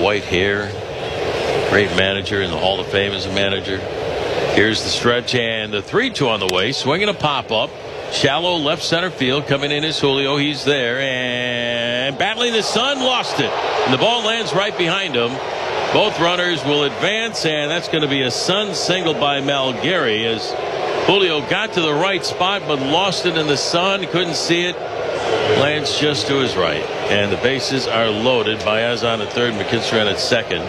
white hair. Great manager in the Hall of Fame as a manager. Here's the stretch and the 3-2 on the way. Swinging a pop-up. Shallow left center field. Coming in is Julio. He's there. And battling the sun. Lost it. And the ball lands right behind him. Both runners will advance. And that's going to be a Sun single by Malgary as Julio got to the right spot but lost it in the sun. Couldn't see it. Lands just to his right. And the bases are loaded. Baez on at third. McKinstry on at second.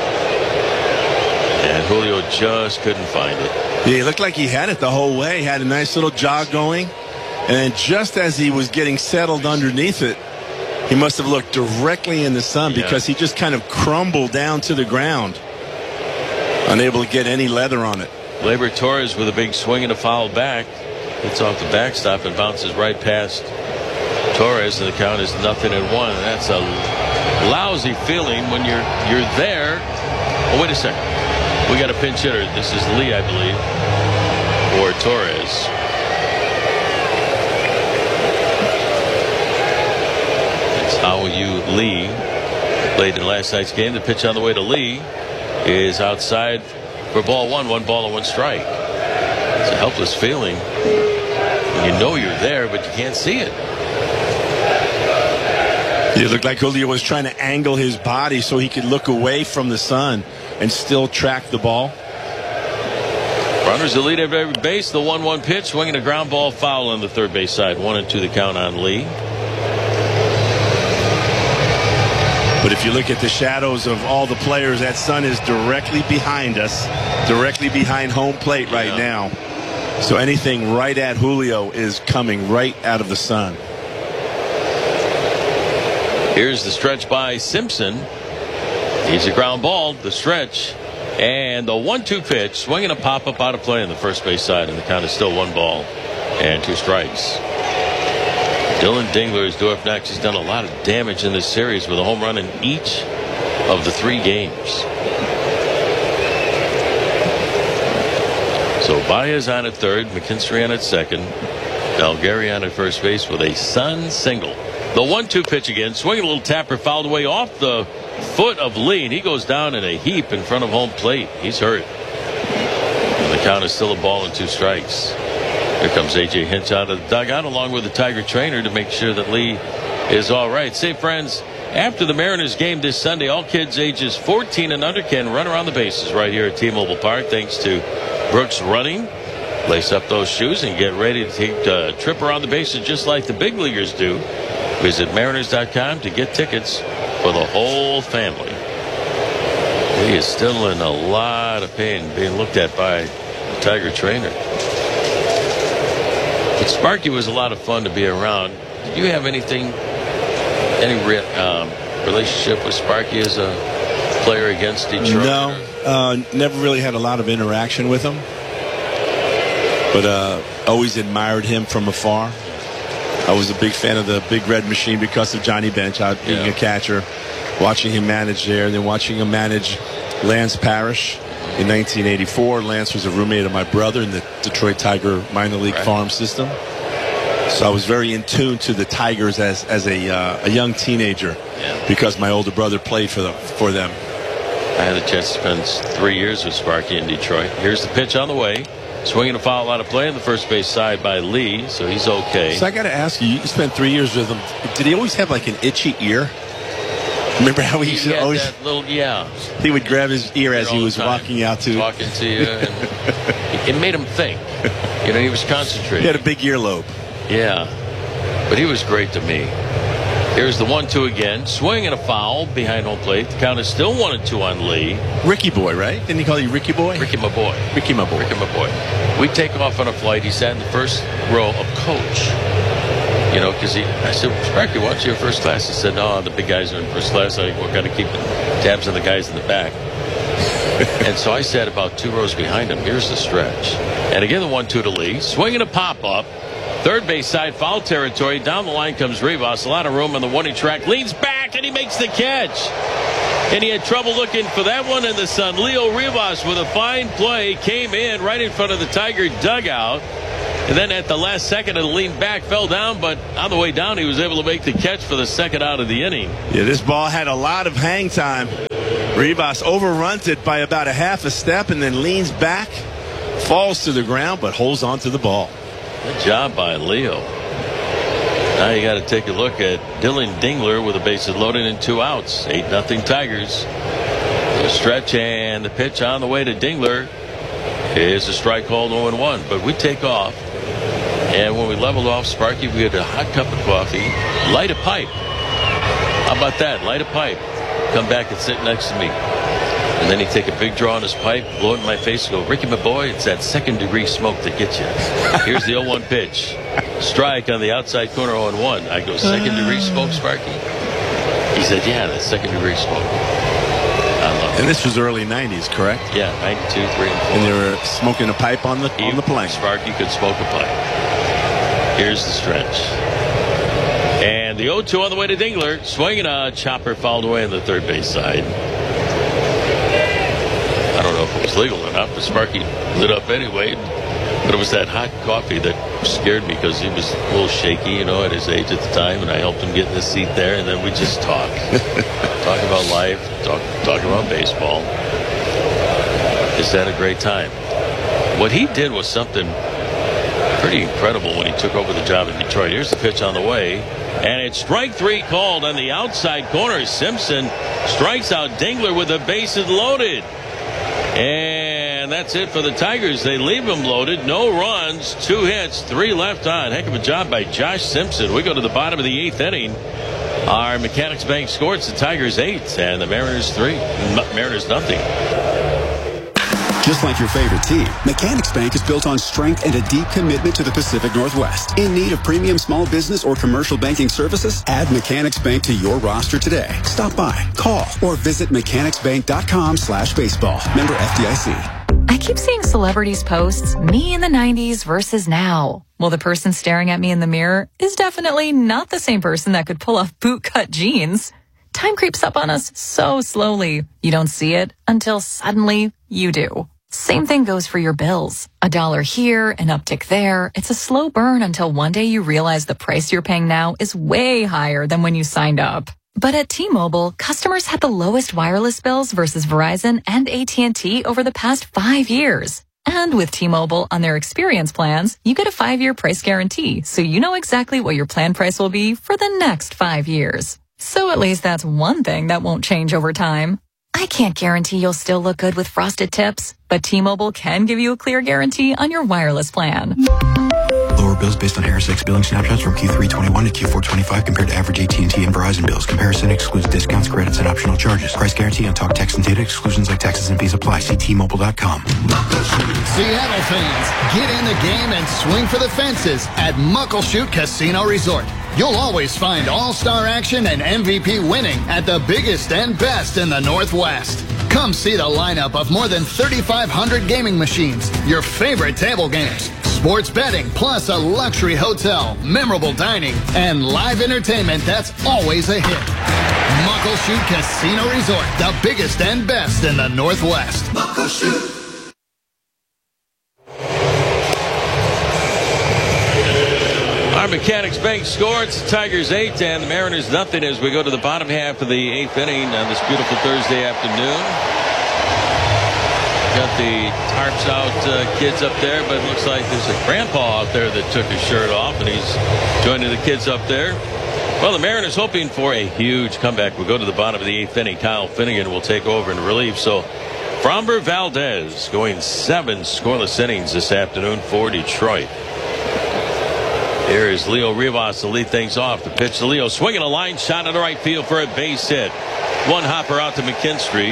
And Julio just couldn't find it. Yeah, he looked like he had it the whole way. He had a nice little jog going. And then just as he was getting settled underneath it, he must have looked directly in the sun because he just kind of crumbled down to the ground. Unable to get any leather on it. Gleyber Torres with a big swing and a foul back. Hits off the backstop and bounces right past Torres. And the count is 0-1. And that's a lousy feeling when you're there. Oh, wait a second. We got a pinch hitter. This is Lee, I believe, or Torres. It's Hao-Yu Lee. Played in last night's game. The pitch on the way to Lee is outside for ball one. 1 ball and 1 strike. It's a helpless feeling. You know you're there, but you can't see it. It looked like Julio was trying to angle his body so he could look away from the sun and still track the ball. Runners the lead at every base. The 1-1 pitch, swinging a ground ball foul on the third base side. 1-2 the count on Lee. But if you look at the shadows of all the players, that sun is directly behind us, directly behind home plate right now. So anything right at Julio is coming right out of the sun. Here's the stretch by Simpson. He's a ground ball, the stretch, and the 1-2 pitch, swinging a pop-up out of play on the first base side, and the count is still 1 ball and 2 strikes. Dylan Dingler is due up next. He's done a lot of damage in this series with a home run in each of the 3 games. So Baez on at third, McKinstry on at second, Malgary on at first base with a Sun single. The 1-2 pitch again, swinging a little tapper, fouled away off the foot of Lee, and he goes down in a heap in front of home plate. He's hurt. And the count is still 1 ball and 2 strikes. Here comes A.J. Hinch out of the dugout along with the Tiger trainer to make sure that Lee is all right. Say, friends, after the Mariners game this Sunday, all kids ages 14 and under can run around the bases right here at T-Mobile Park thanks to Brooks Running. Lace up those shoes and get ready to take a trip around the bases just like the big leaguers do. Visit Mariners.com to get tickets for the whole family. He is still in a lot of pain being looked at by the Tiger trainer. But Sparky was a lot of fun to be around. Did you have any relationship with Sparky as a player against Detroit? No, never really had a lot of interaction with him. But always admired him from afar. I was a big fan of the Big Red Machine because of Johnny Bench out being a catcher, watching him manage there, and then watching him manage Lance Parrish in 1984. Lance was a roommate of my brother in the Detroit Tiger minor league farm system. So I was very in tune to the Tigers as a young teenager because my older brother played for them. I had a chance to spend 3 years with Sparky in Detroit. Here's the pitch on the way. Swinging a foul out of play on the first base side by Lee, so he's okay. So I got to ask you, you spent 3 years with him. Did he always have like an itchy ear? Remember how he used to always that little, he would grab his ear as he was walking out to talking to you, and it made him think. You know, he was concentrating. He had a big earlobe. Yeah, but he was great to me. Here's the 1-2 again. Swing and a foul behind home plate. The count is still 1-2 on Lee. Ricky Boy, right? Didn't he call you Ricky Boy? Ricky my boy. Ricky my boy. Ricky my boy. We take off on a flight. He sat in the first row of coach. You know, because I said, Sparky, why don't you first class? He said, no, the big guys are in first class. We've got to keep tabs on the guys in the back. And so I sat about 2 rows behind him. Here's the stretch. And again, the 1-2 to Lee. Swinging a pop-up. Third base side, foul territory. Down the line comes Rivas. A lot of room on the 1-2 track. Leans back, and he makes the catch. And he had trouble looking for that one in the sun. Leo Rivas with a fine play came in right in front of the Tiger dugout. And then at the last second, it leaned back, fell down. But on the way down, he was able to make the catch for the second out of the inning. Yeah, this ball had a lot of hang time. Rivas overruns it by about a half a step and then leans back, falls to the ground, but holds on to the ball. Good job by Leo. Now you got to take a look at Dylan Dingler with the bases loaded and 2 outs. 8-0 Tigers. The stretch and the pitch on the way to Dingler is a strike called 0-1. But we take off. And when we leveled off, Sparky, we had a hot cup of coffee, light a pipe. How about that? Light a pipe. Come back and sit next to me. And then he'd take a big draw on his pipe, blow it in my face, and go, Ricky, my boy, it's that second-degree smoke that gets you. Here's the 0-1 pitch. Strike on the outside corner, 0-1. I go, second-degree smoke, Sparky? He said, yeah, that's second-degree smoke. I love it. And this was early 90s, correct? Yeah, 92, 3, and 4. And they were smoking a pipe on the plane. Sparky could smoke a pipe. Here's the stretch. And the 0-2 on the way to Dingler. Swinging a chopper fouled away on the third base side. I don't know if it was legal or not, but Sparky lit up anyway. But it was that hot coffee that scared me because he was a little shaky, at his age at the time. And I helped him get in the seat there. And then we just talk. Talk about life. Talk about baseball. Just had a great time. What he did was something pretty incredible when he took over the job in Detroit. Here's the pitch on the way. And it's strike 3 called on the outside corner. Simpson strikes out Dingler with the bases loaded. And that's it for the Tigers. They leave them loaded. No runs, 2 hits, 3 left on. Heck of a job by Josh Simpson. We go to the bottom of the 8th inning. Our Mechanics Bank score. It's the Tigers 8 and the Mariners 3. Mariners nothing. Just like your favorite team, Mechanics Bank is built on strength and a deep commitment to the Pacific Northwest. In need of premium small business or commercial banking services? Add Mechanics Bank to your roster today. Stop by, call, or visit mechanicsbank.com/baseball. Member FDIC. I keep seeing celebrities posts, me in the 90s versus now. Well, the person staring at me in the mirror is definitely not the same person that could pull off bootcut jeans. Time creeps up on us so slowly. You don't see it until suddenly you do. Same thing goes for your bills. $1 here, an uptick there. It's a slow burn until one day you realize the price you're paying now is way higher than when you signed up. But at T-Mobile, customers had the lowest wireless bills versus Verizon and AT&T over the past 5 years. And with T-Mobile on their experience plans, you get a 5-year price guarantee, so you know exactly what your plan price will be for the next 5 years. So at least that's one thing that won't change over time. I can't guarantee you'll still look good with frosted tips, but T-Mobile can give you a clear guarantee on your wireless plan. Lower bills based on ERIS-X billing snapshots from Q321 to Q425 compared to average AT&T and Verizon bills. Comparison excludes discounts, credits, and optional charges. Price guarantee on talk, text, and data. Exclusions like taxes and fees apply. See T-Mobile.com. Seattle fans, get in the game and swing for the fences at Muckleshoot Casino Resort. You'll always find all-star action and MVP winning at the biggest and best in the Northwest. Come see the lineup of more than 3,500 gaming machines, your favorite table games, sports betting, plus a luxury hotel, memorable dining, and live entertainment that's always a hit. Muckleshoot Casino Resort, the biggest and best in the Northwest. Muckleshoot. Our Mechanics Bank score. It's the Tigers 8 and the Mariners nothing as we go to the bottom half of the 8th inning on this beautiful Thursday afternoon. Got the tarps out, kids up there, but it looks like there's a grandpa out there that took his shirt off and he's joining the kids up there. Well, the Mariners hoping for a huge comeback. We'll go to the bottom of the 8th inning. Kyle Finnegan will take over in relief. So Framber Valdez going 7 scoreless innings this afternoon for Detroit. Here is Leo Rivas to lead things off. The pitch to Leo, swinging a line shot into right field for a base hit. One hopper out to McKinstry.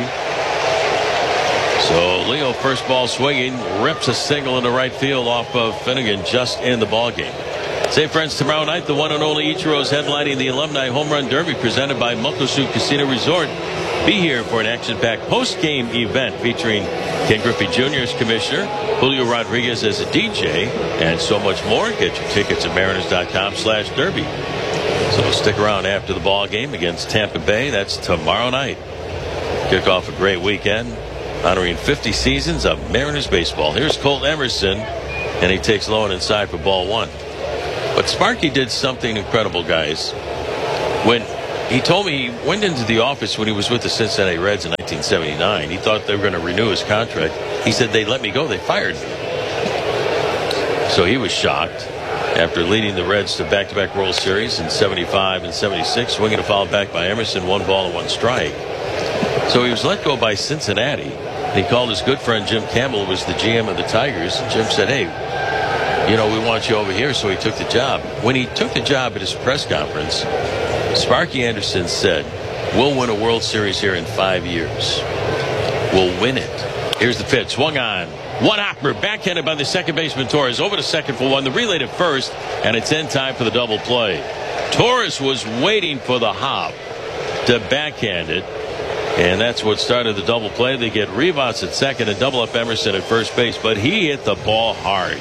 So Leo, first ball swinging, rips a single into right field off of Finnegan just in the ball game. Say, friends, tomorrow night the one and only Ichiro's headlining the Alumni Home Run Derby presented by Muckleshoot Casino Resort. Be here for an action-packed post-game event featuring Ken Griffey Jr. as commissioner, Julio Rodriguez as a DJ, and so much more. Get your tickets at mariners.com/derby. So stick around after the ball game against Tampa Bay. That's tomorrow night. Kick off a great weekend, honoring 50 seasons of Mariners baseball. Here's Colt Emerson, and he takes low and inside for ball 1. But Sparky did something incredible, guys. When He told me he went into the office when he was with the Cincinnati Reds in 1979. He thought they were going to renew his contract. He said, they let me go. They fired me. So he was shocked after leading the Reds to back-to-back World Series in 75 and 76, swinging a foul back by Emerson, 1 ball and 1 strike. So he was let go by Cincinnati. He called his good friend Jim Campbell, who was the GM of the Tigers. And Jim said, hey, you know, we want you over here. So he took the job. When he took the job at his press conference, Sparky Anderson said, we'll win a World Series here in 5 years. We'll win it. Here's the pitch. Swung on. One hopper, backhanded by the second baseman Torres. Over to second for 1. The relay to first, and it's in time for the double play. Torres was waiting for the hop to backhand it, and that's what started the double play. They get Rivas at second and double up Emerson at first base, but he hit the ball hard.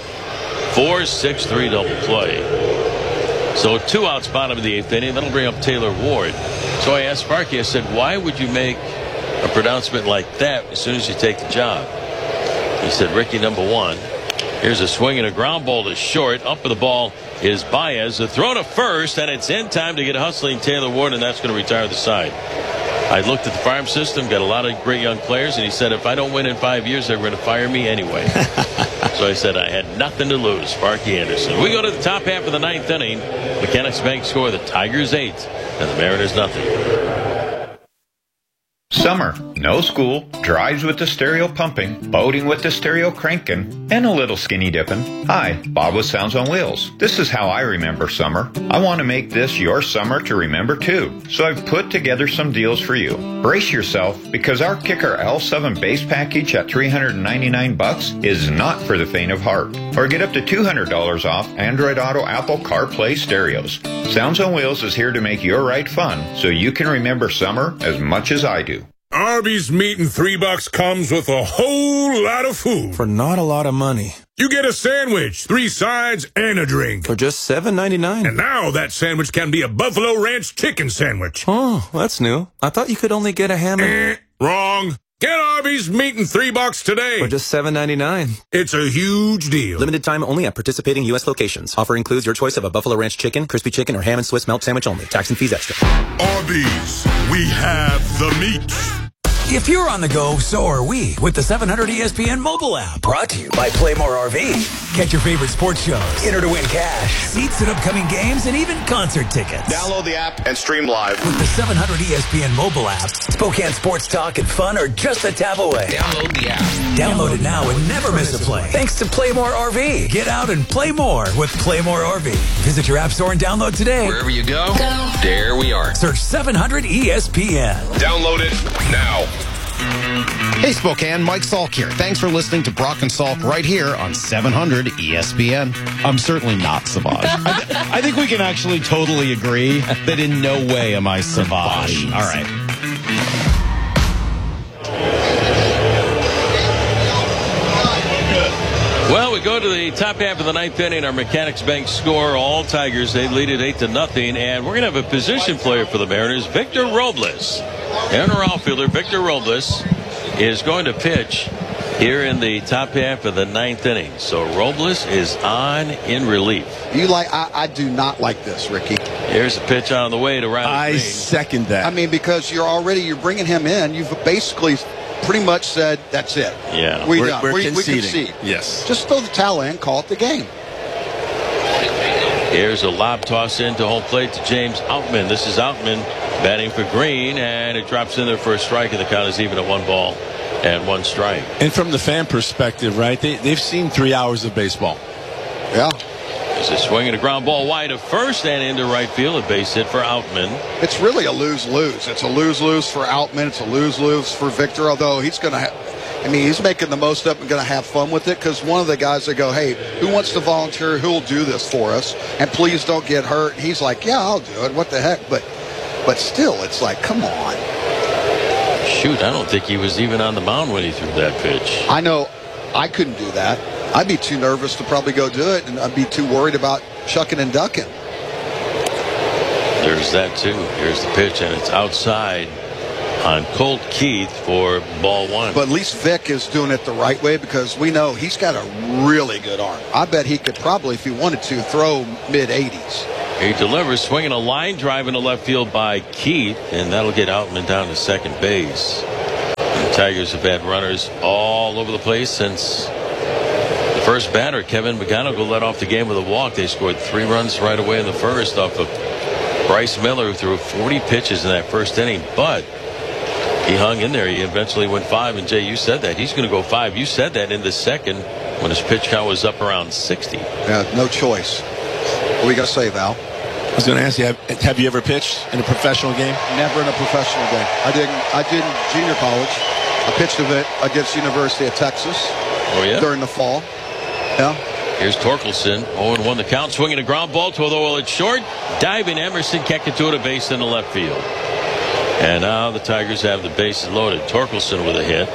4-6-3 double play. So 2 outs, bottom of the 8th inning. That'll bring up Taylor Ward. So I asked Sparky, I said, why would you make a pronouncement like that as soon as you take the job? He said, Ricky, number 1. Here's a swing and a ground ball to short. Up with the ball is Baez. The throw to first, and it's in time to get hustling Taylor Ward, and that's going to retire the side. I looked at the farm system, got a lot of great young players, and he said, if I don't win in 5 years, they're going to fire me anyway. So I said, I had nothing to lose. Sparky Anderson. We go to the top half of the 9th inning. Mechanics Bank score the Tigers 8 and the Mariners nothing. Summer, no school, drives with the stereo pumping, boating with the stereo cranking, and a little skinny dipping. Hi, Bob with Sounds on Wheels. This is how I remember summer. I want to make this your summer to remember too, so I've put together some deals for you. Brace yourself, because our Kicker L7 base package at $399 is not for the faint of heart. Or get up to $200 off Android Auto Apple CarPlay stereos. Sounds on Wheels is here to make your ride fun, so you can remember summer as much as I do. Arby's meat in $3 comes with a whole lot of food. For not a lot of money. You get a sandwich, 3 sides, and a drink. For just $7.99. And now that sandwich can be a Buffalo Ranch chicken sandwich. Oh, that's new. I thought you could only get a ham and... Wrong. Get Arby's meat in $3 today. For just $7.99. It's a huge deal. Limited time only at participating U.S. locations. Offer includes your choice of a Buffalo Ranch chicken, crispy chicken, or ham and Swiss melt sandwich only. Tax and fees extra. Arby's, we have the meat. If you're on the go, so are we with the 700 ESPN mobile app. Brought to you by Playmore RV. Catch your favorite sports shows. Enter to win cash, seats at upcoming games, and even concert tickets. Download the app and stream live. With the 700 ESPN mobile app, Spokane sports talk and fun are just a tap away. Download the app. Download it now and never miss a play. Thanks to Playmore RV. Get out and play more with Playmore RV. Visit your app store and download today. Wherever you go, there we are. Search 700 ESPN. Download it now. Hey Spokane, Mike Salk here. Thanks for listening to Brock and Salk right here on 700 ESPN. I'm certainly not Savage. I think we can actually totally agree that in no way am I Savage. All right. Well, we go to the top half of the 9th inning. Our Mechanics Bank score, all Tigers. They lead it 8-0, and we're going to have a position player for the Mariners, Victor Robles. Inner outfielder Victor Robles is going to pitch here in the top half of the 9th inning. So Robles is on in relief. I do not like this, Ricky. Here's a pitch on the way to Riley I Green. second that. I mean, because you're bringing him in. You've basically pretty much said that's it. Yeah, we're conceding. We concede. Yes. Just throw the towel in, call it the game. Here's a lob toss into home plate to James Outman. This is Outman batting for Green, and it drops in there for a strike, and the count is even at 1 ball and 1 strike. And from the fan perspective, right, they've seen 3 hours of baseball. Yeah. There's a swing and a ground ball wide of first and into right field. A base hit for Outman. It's really a lose-lose. It's a lose-lose for Outman. It's a lose-lose for Victor, although he's going to have... I mean, he's making the most of it and going to have fun with it, because one of the guys that go, hey, who wants to volunteer? Who will do this for us? And please don't get hurt. And he's like, yeah, I'll do it. What the heck? But still, it's like, come on. Shoot, I don't think he was even on the mound when he threw that pitch. I know I couldn't do that. I'd be too nervous to probably go do it, and I'd be too worried about shucking and ducking. There's that, too. Here's the pitch, and it's outside on Colt Keith for ball 1. But at least Vic is doing it the right way, because we know he's got a really good arm. I bet he could probably, if he wanted to, throw mid-80s. He delivers, swinging a line drive into left field by Keith, and that'll get Outman down to second base. The Tigers have had runners all over the place since the first batter, Kevin McGonigal, led off the game with a walk. They scored 3 runs right away in the first off of Bryce Miller, who threw 40 pitches in that first inning, but he hung in there. He eventually went 5, and Jay, you said that. He's going to go 5. You said that in the second when his pitch count was up around 60. Yeah, no choice. What do we got to say, Val? I was going to ask you, have you ever pitched in a professional game? Never in a professional game. I did in junior college. I pitched a bit against University of Texas. Oh, yeah? During the fall. Yeah. Here's Torkelson, 0-1 the count, swinging a ground ball to the wall at short. Diving Emerson kicked it to a base in the left field. And now the Tigers have the bases loaded. Torkelson with a hit.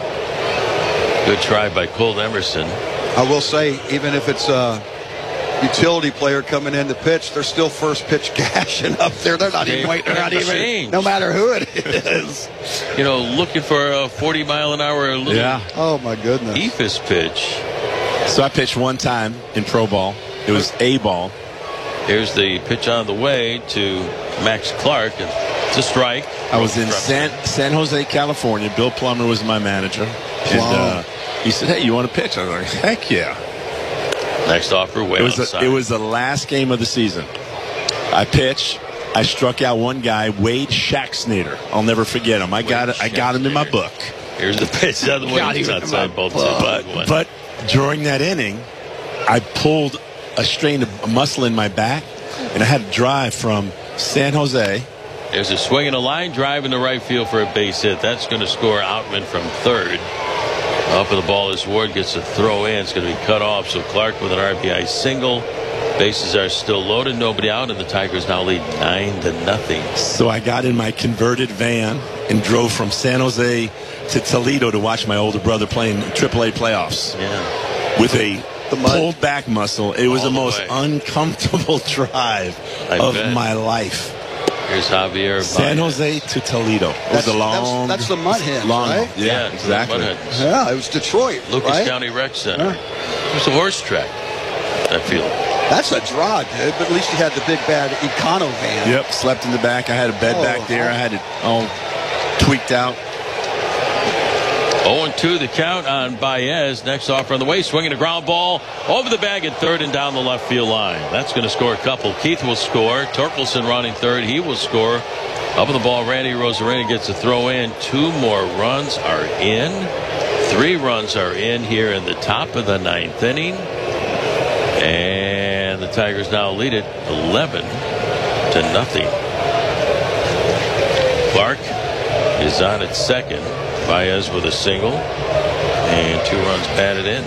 Good try by Colt Emerson. I will say, even if it's a utility player coming in to pitch, they're still first pitch gashing up there. They're not even waiting. They're not even, no matter who it is. You know, looking for a 40-mile-an-hour little Oh, my goodness. eephus pitch. So I pitched one time in pro ball. It was A ball. Here's the pitch on the way to Max Clark. It's a strike. I was in San Jose, California. Bill Plummer was my manager. And he said, hey, you want to pitch? I was like, heck yeah. Next offer, way outside. It was the last game of the season. I pitched. I struck out one guy, Wade Shacksnader. I'll never forget him. I got him in my book. Here's the pitch on the way. It's outside both. But during that inning, I pulled a strain of muscle in my back, and I had to drive from San Jose. There's a swing and a line drive in the right field for a base hit. That's going to score Outman from third. Up with the ball as Ward gets a throw in. It's going to be cut off. So Clark with an RBI single. Bases are still loaded. Nobody out. And the Tigers now lead 9-0. So I got in my converted van and drove from San Jose to Toledo to watch my older brother play in AAA playoffs. Yeah. With a pulled back muscle. It was the most uncomfortable drive of my life. Here's Javier. San Jose to Toledo. It was a long. That's the Mud Hens, right? Yeah, exactly. Yeah, it was Detroit. Lucas County Rec Center. It was a horse track. I feel. That's a draw, dude. But at least you had the big bad Econo van. Yep, slept in the back. I had a bed back there. I had it all tweaked out. 0-2 the count on Baez. Next offer on the way, swinging a ground ball over the bag at third and down the left field line. That's going to score a couple. Keith will score. Torkelson running third. He will score. Up on the ball, Randy Rosarena gets a throw in. 2 more runs are in. 3 runs are in here in the top of the 9th inning. And the Tigers now lead it 11-0. Clark is on at second. Baez with a single and 2 runs batted in.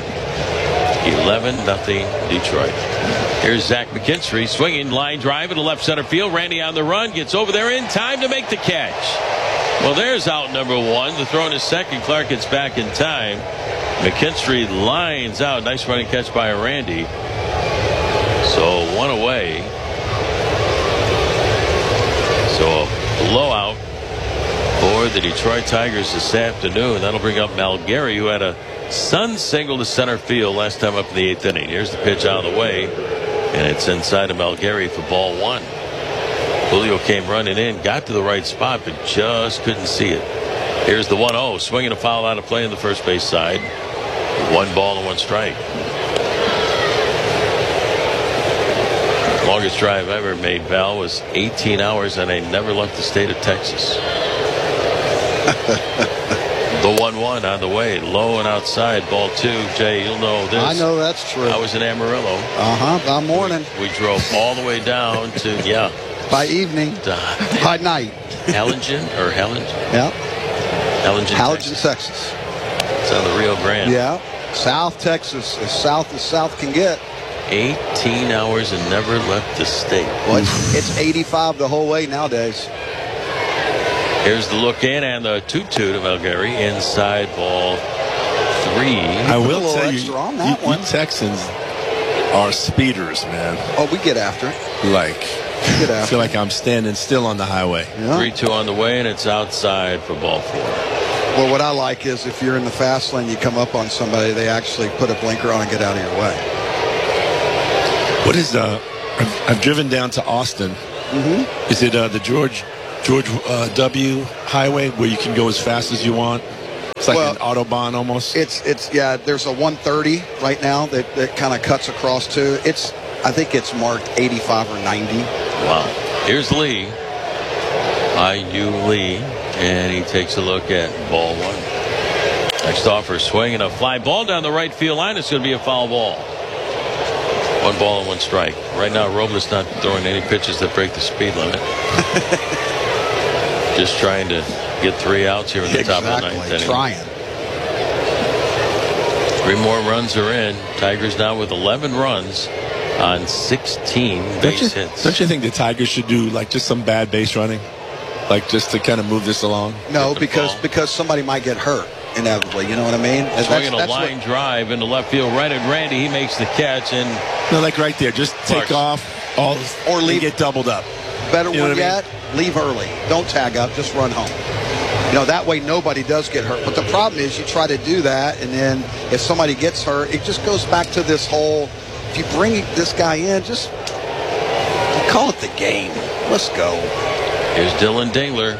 11-0 Detroit. Here's Zach McKinstry swinging line drive into left center field. Randy on the run, gets over there in time to make the catch. Well, there's out number 1. The throw in is second. Clark gets back in time. McKinstry lines out. Nice running catch by Randy. So 1 away. So a blowout for the Detroit Tigers this afternoon. That'll bring up Malgary, who had a Sun single to center field last time up in the 8th inning. Here's the pitch out of the way, and it's inside of Malgary for ball 1. Julio came running in, got to the right spot, but just couldn't see it. Here's the 1-0, swinging a foul out of play on the first base side. 1 ball and 1 strike. Longest drive I ever made, Val, was 18 hours, and I never left the state of Texas. The 1-1 on the way, low and outside, ball 2. Jay, you'll know this. I know that's true. I was in Amarillo. By morning. We drove all the way down to, by evening. By night. Hellingen. Yeah. Hellingen, Texas. It's on the Rio Grande. Yeah. South Texas, as south can get. 18 hours and never left the state. Well, it's 85 the whole way nowadays. Here's the look in and the 2-2 to Malgary. Inside ball 3. I will tell you, you Texans are speeders, man. Oh, we get after it. I feel like I'm standing still on the highway. Yeah. 3-2 on the way, and it's outside for ball 4. Well, what I like is if you're in the fast lane, you come up on somebody, they actually put a blinker on and get out of your way. What is I've driven down to Austin. Mm-hmm. Is it the George W. Highway where you can go as fast as you want? It's like an Autobahn almost. It's there's a 130 right now that kind of cuts across to. I think it's marked 85 or 90. Wow. Here's Lee. I.U. Lee. And he takes a look at ball one. Next offer, swing and a fly ball down the right field line. It's going to be a foul ball. 1 ball and 1 strike. Right now, Robles not throwing any pitches that break the speed limit. Just trying to get 3 outs here in the top of the 9th inning. Trying. 3 more runs are in. Tigers now with 11 runs on 16 base hits. Don't you think the Tigers should do like just some bad base running? Like just to kind of move this along? No, because somebody might get hurt inevitably. You know what I mean? Swinging a line drive into left field right at Randy. He makes the catch and like right there, just take off or leave, get doubled up. Better one yet, leave early. Don't tag up. Just run home. That way nobody does get hurt. But the problem is you try to do that, and then if somebody gets hurt, it just goes back to this whole. If you bring this guy in, just call it the game. Let's go. Here's Dylan Dingler.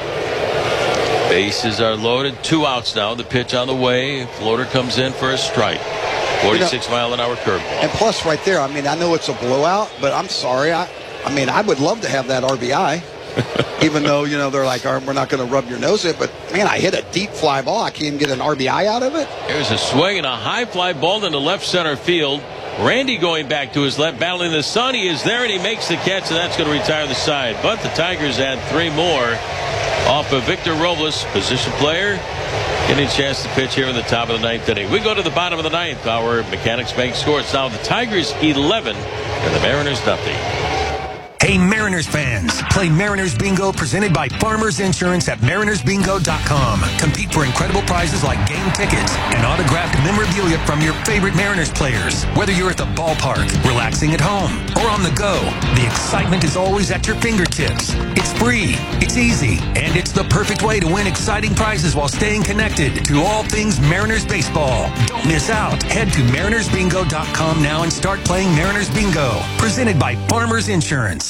Bases are loaded. 2 outs now. The pitch on the way. Floater comes in for a strike. 46-mile-an-hour curveball. And plus, right there, I know it's a blowout, but I'm sorry. I would love to have that RBI. Even though, they're like, we're not going to rub your nose in. But, man, I hit a deep fly ball. I can't even get an RBI out of it. Here's a swing and a high fly ball into left center field. Randy going back to his left, battling the sun. He is there, and he makes the catch, and that's going to retire the side. But the Tigers add 3 more off of Victor Robles, position player, getting a chance to pitch here in the top of the 9th inning. We go to the bottom of the 9th. Our Mechanics Bank score. It's now the Tigers 11 and the Mariners nothing. Hey, Mariners fans, play Mariners Bingo presented by Farmers Insurance at marinersbingo.com. Compete for incredible prizes like game tickets and autographed memorabilia from your favorite Mariners players. Whether you're at the ballpark, relaxing at home, or on the go, the excitement is always at your fingertips. It's free, it's easy, and it's the perfect way to win exciting prizes while staying connected to all things Mariners baseball. Don't miss out. Head to marinersbingo.com now and start playing Mariners Bingo, presented by Farmers Insurance.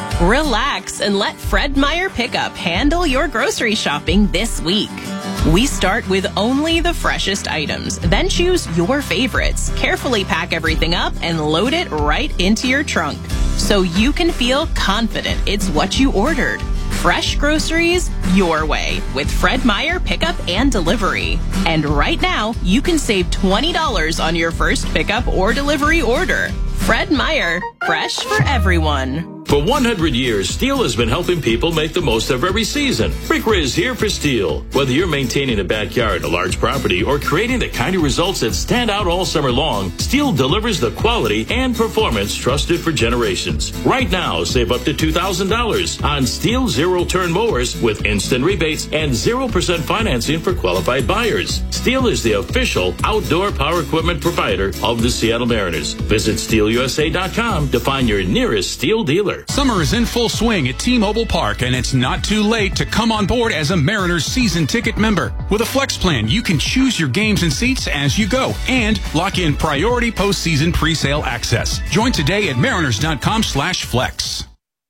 Relax and let Fred Meyer Pickup handle your grocery shopping this week. We start with only the freshest items, then choose your favorites, carefully pack everything up, and load it right into your trunk so you can feel confident it's what you ordered. Fresh groceries your way with Fred Meyer Pickup and Delivery. And right now, you can save $20 on your first pickup or delivery order. Fred Meyer, fresh for everyone. For 100 years, Steel has been helping people make the most of every season. Rick Riz here for Steel. Whether you're maintaining a backyard, a large property, or creating the kind of results that stand out all summer long, Steel delivers the quality and performance trusted for generations. Right now, save up to $2,000 on Steel zero-turn mowers with instant rebates and 0% financing for qualified buyers. Steel is the official outdoor power equipment provider of the Seattle Mariners. Visit SteelUSA.com to find your nearest Steel dealer. Summer is in full swing at T-Mobile Park, and it's not too late to come on board as a Mariners season ticket member. With a Flex plan, you can choose your games and seats as you go and lock in priority postseason presale access. Join today at mariners.com/flex.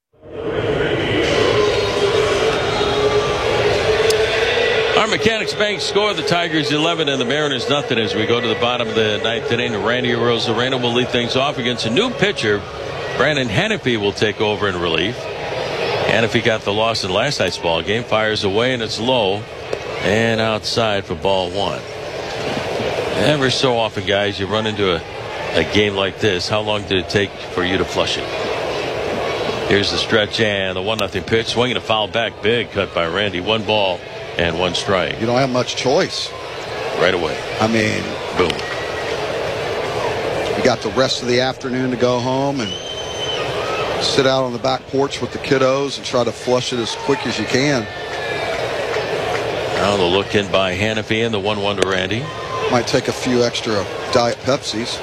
Our Mechanics Bank score, the Tigers 11 and the Mariners nothing as we go to the bottom of the 9th inning. Randy Arozarena will lead things off against a new pitcher. Brandon Hannafy will take over in relief. Hannafy got the loss in last night's ball game. Fires away and it's low and outside for ball 1. Ever so often, guys, you run into a game like this. How long did it take for you to flush it? Here's the stretch and the 1-0 pitch. Swinging a foul back. Big cut by Randy. 1 ball and 1 strike. You don't have much choice. Right away. Boom. You got the rest of the afternoon to go home and sit out on the back porch with the kiddos and try to flush it as quick as you can. Now the look in by Hannafy and the 1-1 to Randy. Might take a few extra Diet Pepsis.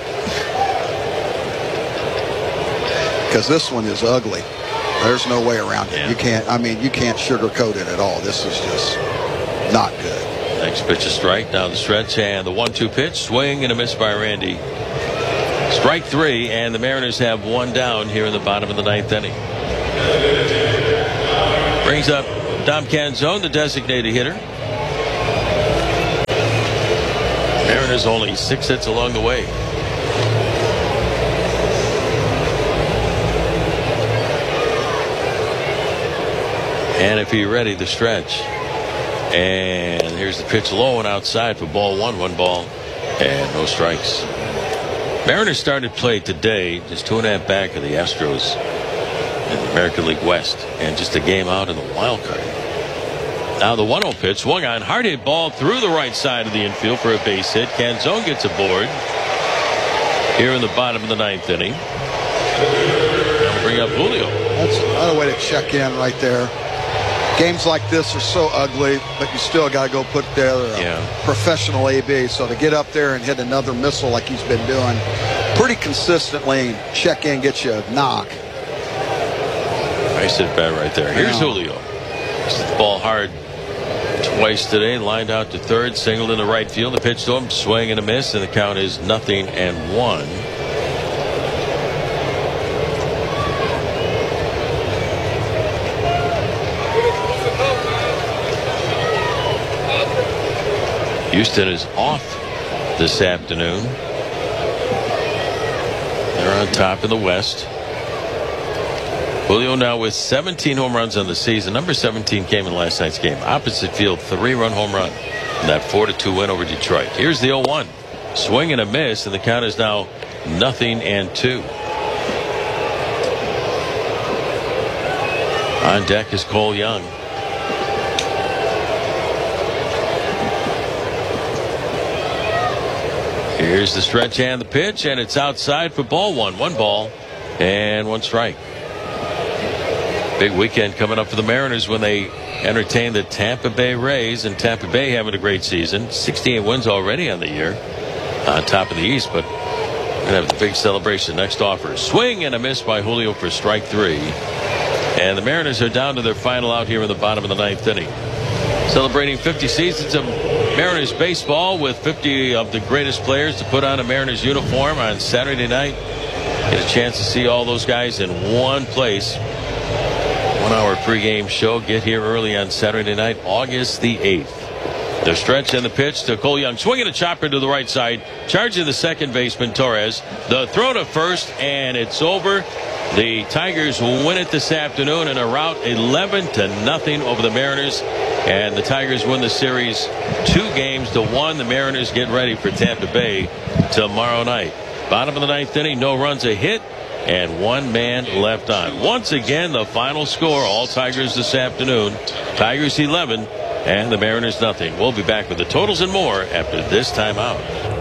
Because this one is ugly. There's no way around it. You can't sugarcoat it at all. This is just not good. Next pitch is strike. Down the stretch and the 1-2 pitch. Swing and a miss by Randy. Strike 3, and the Mariners have one down here in the bottom of the 9th inning. Brings up Dom Canzone, the designated hitter. Mariners only 6 hits along the way. And if you're ready, the stretch. And here's the pitch low and outside for ball 1. 1 ball and no strikes. Mariners started play today, just 2.5 back of the Astros in the American League West, and just a game out in the wild card. Now the 1-0 pitch swung on, hard hit ball through the right side of the infield for a base hit. Canzone gets aboard here in the bottom of the 9th inning. That'll bring up Julio. That's another way to check in right there. Games like this are so ugly, but you still got to go put together a professional AB. So to get up there and hit another missile like he's been doing pretty consistently, check in, get you a knock. Nice hit bat right there. Here's Julio. Hits the ball hard twice today, lined out to third, singled in the right field. The pitch to him, swing and a miss, and the count is 0-1. Houston is off this afternoon. They're on top in the West. Julio now with 17 home runs on the season. Number 17 came in last night's game. Opposite field, 3-run home run in that 4-2 win over Detroit. Here's the 0-1. Swing and a miss, and the count is now 0-2. On deck is Cole Young. Here's the stretch and the pitch, and it's outside for ball 1. 1 ball and 1 strike. Big weekend coming up for the Mariners when they entertain the Tampa Bay Rays, and Tampa Bay having a great season. 68 wins already on the year, on top of the East, but we're going to have the big celebration. Next offer, swing and a miss by Julio for strike 3. And the Mariners are down to their final out here in the bottom of the 9th inning. Celebrating 50 seasons of Mariners baseball with 50 of the greatest players to put on a Mariners uniform on Saturday night. Get a chance to see all those guys in one place. 1 hour pregame show. Get here early on Saturday night, August the 8th. The stretch and the pitch to Cole Young. Swinging a chopper to the right side. Charging the second baseman, Torres. The throw to first, and it's over. The Tigers will win it this afternoon in a rout 11-0 over the Mariners. And the Tigers win the series 2-1. The Mariners get ready for Tampa Bay tomorrow night. Bottom of the 9th inning, no runs, a hit, and 1 man left on. Once again, the final score, all Tigers this afternoon. Tigers 11 and the Mariners nothing. We'll be back with the totals and more after this timeout.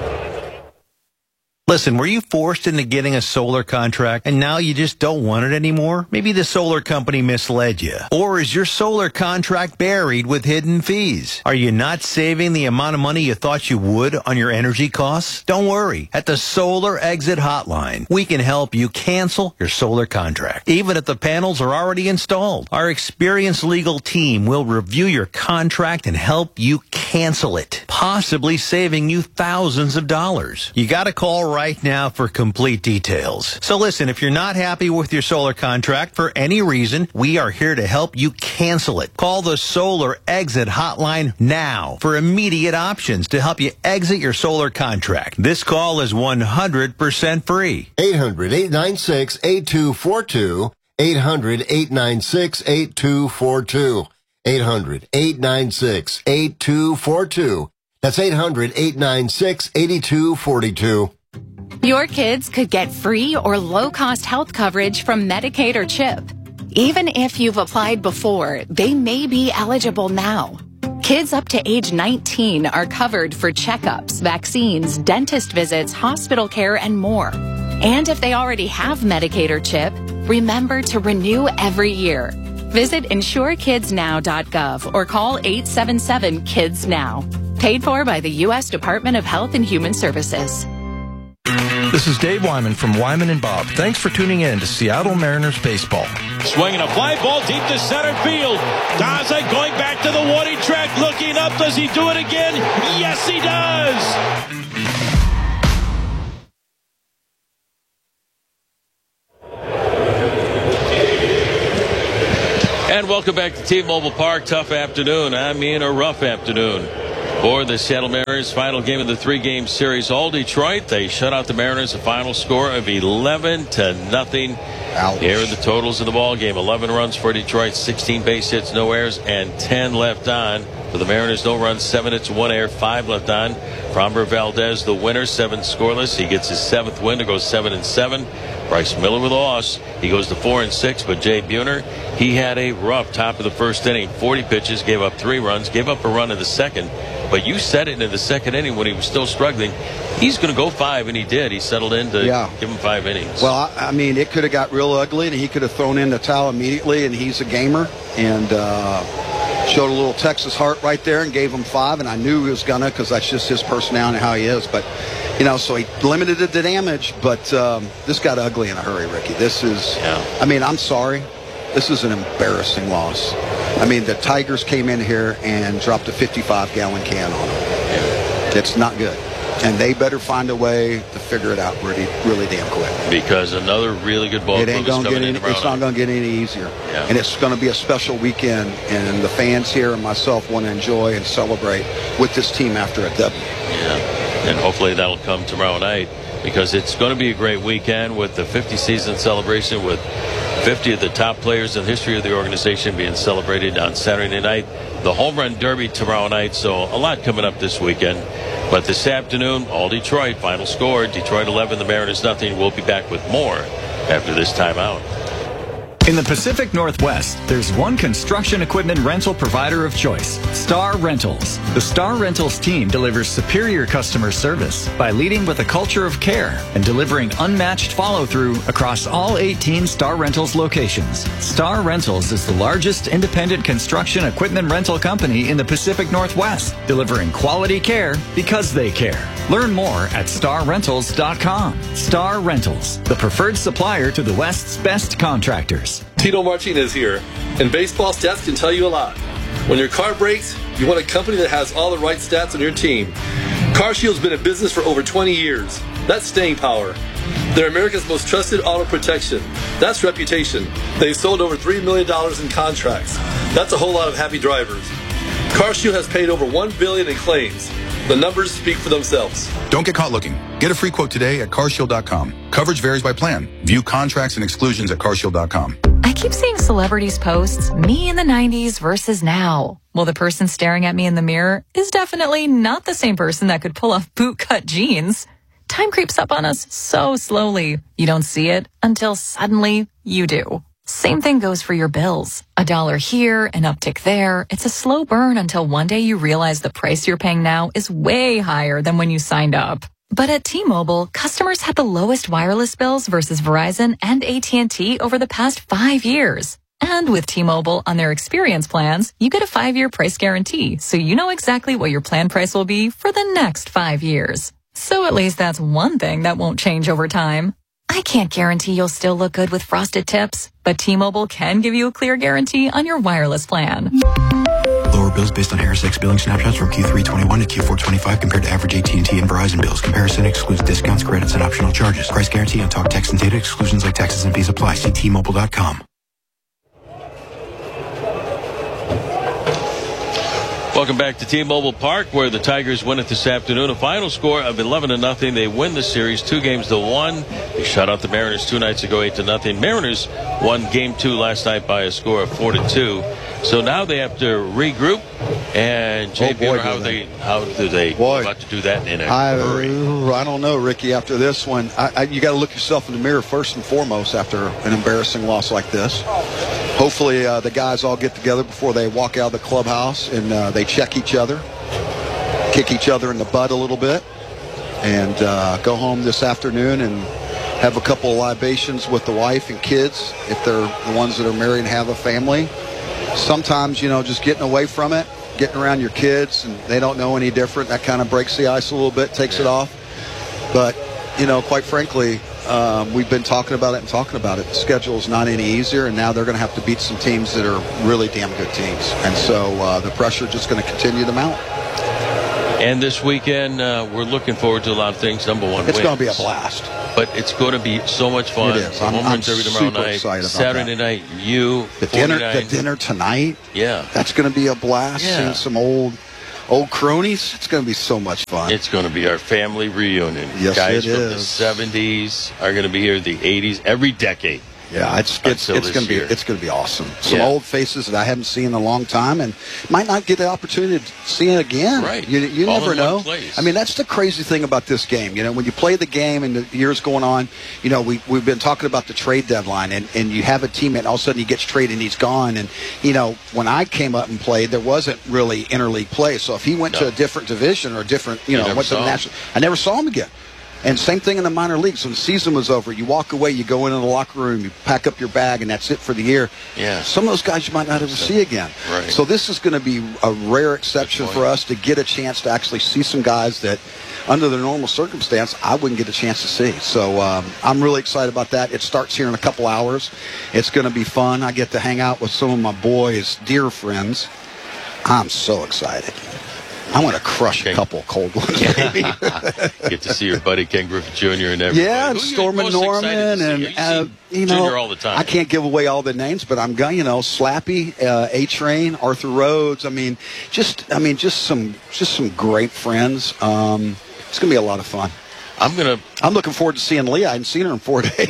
Listen, were you forced into getting a solar contract and now you just don't want it anymore? Maybe the solar company misled you. Or is your solar contract buried with hidden fees? Are you not saving the amount of money you thought you would on your energy costs? Don't worry. At the Solar Exit Hotline, we can help you cancel your solar contract, even if the panels are already installed. Our experienced legal team will review your contract and help you cancel it, possibly saving you thousands of dollars. You got to call right now for complete details. So listen, if you're not happy with your solar contract for any reason, we are here to help you cancel it. Call the Solar Exit Hotline now for immediate options to help you exit your solar contract. This call is 100% free. 800-896-8242. 800-896-8242. 800-896-8242. That's 800-896-8242. Your kids could get free or low-cost health coverage from Medicaid or CHIP. Even if you've applied before, they may be eligible now. Kids up to age 19 are covered for checkups, vaccines, dentist visits, hospital care, and more. And if they already have Medicaid or CHIP, remember to renew every year. Visit insurekidsnow.gov or call 877-KIDS-NOW. Paid for by the U.S. Department of Health and Human Services. This is Dave Wyman from Wyman and Bob. Thanks for tuning in to Seattle Mariners baseball. Swinging a fly ball deep to center field. Daza going back to the warning track, looking up. Does he do it again? Yes, he does. And welcome back to T-Mobile Park. Tough afternoon. I mean a rough afternoon for the Seattle Mariners. Final game of the 3-game series. All Detroit. They shut out the Mariners. A final score of 11-0. Ouch. Here are the totals of the ball game. 11 runs for Detroit, 16 base hits, no errors, and 10 left on. For the Mariners, no runs, 7 hits, 1 error, 5 left on. Framber Valdez, the winner, 7 scoreless. He gets his 7th win to go 7-7. Bryce Miller with a loss. He goes to 4-6. But Jay Buhner, he had a rough top of the first inning. 40 pitches, gave up 3 runs, gave up a run in the second. But you said it in the second inning when he was still struggling. He's going to go 5, and he did. He settled in to give him 5 innings. Well, I mean, it could have got real ugly, and he could have thrown in the towel immediately, and he's a gamer. And showed a little Texas heart right there and gave him 5, and I knew he was going to, because that's just his personality and how he is. But, you know, so he limited the damage, but this got ugly in a hurry, Ricky. This is, I mean, I'm sorry. This is an embarrassing loss. I mean, the Tigers came in here and dropped a 55-gallon can on them. It's not good. And they better find a way to figure it out really damn quick. Because another really good ball club is coming in tomorrow. It's not going to get any easier. Yeah. And it's going to be a special weekend. And the fans here and myself want to enjoy and celebrate with this team after a W. Yeah. And hopefully that'll come tomorrow night, because it's going to be a great weekend with the 50 season celebration, with 50 of the top players in the history of the organization being celebrated on Saturday night. The Home Run Derby tomorrow night. So a lot coming up this weekend. But this afternoon, all Detroit. Final score, Detroit 11, the Mariners nothing. We'll be back with more after this timeout. In the Pacific Northwest, there's one construction equipment rental provider of choice, Star Rentals. The Star Rentals team delivers superior customer service by leading with a culture of care and delivering unmatched follow-through across all 18 Star Rentals locations. Star Rentals is the largest independent construction equipment rental company in the Pacific Northwest, delivering quality care because they care. Learn more at starrentals.com. Star Rentals, the preferred supplier to the West's best contractors. Tito Martinez here, and baseball stats can tell you a lot. When your car breaks, you want a company that has all the right stats on your team. CarShield's been in business for over 20 years. That's staying power. They're America's most trusted auto protection. That's reputation. They've sold over $3 million in contracts. That's a whole lot of happy drivers. CarShield has paid over $1 billion in claims. The numbers speak for themselves. Don't get caught looking. Get a free quote today at carshield.com. Coverage varies by plan. View contracts and exclusions at carshield.com. I keep seeing celebrities posts, me in the 90s versus now. Well, the person staring at me in the mirror is definitely not the same person that could pull off bootcut jeans. Time creeps up on us so slowly. You don't see it until suddenly you do. Same thing goes for your bills. $1 here, an uptick there. It's a slow burn until one day you realize the price you're paying now is way higher than when you signed up. But at T-Mobile, customers had the lowest wireless bills versus Verizon and AT&T over the past 5 years. And with T-Mobile on their experience plans, you get a 5-year price guarantee, so you know exactly what your plan price will be for the next 5 years. So at least that's one thing that won't change over time. I can't guarantee you'll still look good with frosted tips, but T-Mobile can give you a clear guarantee on your wireless plan. Lower bills based on Harris X billing snapshots from Q3 21 to Q4 25 compared to average AT&T and Verizon bills. Comparison excludes discounts, credits, and optional charges. Price guarantee on talk, text, and data. Exclusions like taxes and fees apply. See T-Mobile.com. Welcome back to T-Mobile Park, where the Tigers win it this afternoon. A final score of 11-0. They win the series 2-1. They shut out the Mariners 2 nights ago, 8-0. Mariners won Game 2 last night by a score of 4-2. So now they have to regroup. And Jay Buhner, how do they about to do that in a hurry? I don't know, Ricky. After this one, you got to look yourself in the mirror first and foremost after an embarrassing loss like this. Hopefully the guys all get together before they walk out of the clubhouse and they check each other, kick each other in the butt a little bit, and go home this afternoon and have a couple of libations with the wife and kids if they're the ones that are married and have a family. Sometimes, just getting away from it, getting around your kids, and they don't know any different. That kind of breaks the ice a little bit, takes it off. But, quite frankly, we've been talking about it. The schedule is not any easier, and now they're going to have to beat some teams that are really damn good teams. And so the pressure is just going to continue to mount. And this weekend, we're looking forward to a lot of things. Number one, it's going to be a wins. blast. But it's going to be so much fun. It is. Home Run Derby tomorrow super night. excited about Saturday that. night, the dinner tonight. Yeah, that's going to be a blast. Yeah. Seeing some old cronies. It's going to be so much fun. It's going to be our family reunion. Yes, Guys it from is. the 70s are going to be here. The 80s, every decade. Yeah, it's going to be awesome. Some old faces that I haven't seen in a long time, and might not get the opportunity to see it again. Right, you all never in know. one place. I mean, that's the crazy thing about this game. When you play the game and the years going on, we've been talking about the trade deadline, and you have a teammate, and all of a sudden he gets traded and he's gone. And when I came up and played, there wasn't really interleague play. So if he went to a different division or a different, went to the national, I never saw him again. And same thing in the minor leagues. When the season was over, you walk away, you go into the locker room, you pack up your bag, and that's it for the year. Yeah. Some of those guys you might not ever see again. Right. So this is going to be a rare exception for us to get a chance to actually see some guys that, under the normal circumstance, I wouldn't get a chance to see. So I'm really excited about that. It starts here in a couple hours. It's going to be fun. I get to hang out with some of my boys' dear friends. I'm so excited. I want to crush a couple cold ones. Get to see your buddy Ken Griffith Jr. and everybody. Yeah, and Stormin Norman, and Junior all the time. I can't give away all the names, but I'm going. Slappy, A-Train, Arthur Rhodes. Just some great friends. It's going to be a lot of fun. I'm looking forward to seeing Leah. I hadn't seen her in 4 days.